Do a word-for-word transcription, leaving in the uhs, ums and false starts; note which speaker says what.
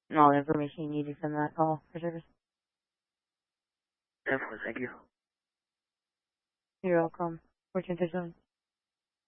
Speaker 1: and all the information you needed from that call for service.
Speaker 2: Definitely, thank you.
Speaker 1: You're welcome. Fortune Touchdown.